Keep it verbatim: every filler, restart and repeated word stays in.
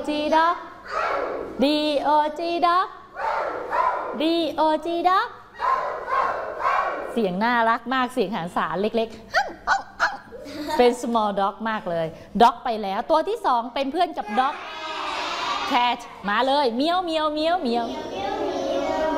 G dog D O G dog D O G dog เสียงน่ารักมากเสียงหางสารเล็กๆเป็น small dog มากเลย dog ไปแล้วตัวที่สองเป็นเพื่อนกับ dog cat มาเลยเมียวเมียวเมียวเมียว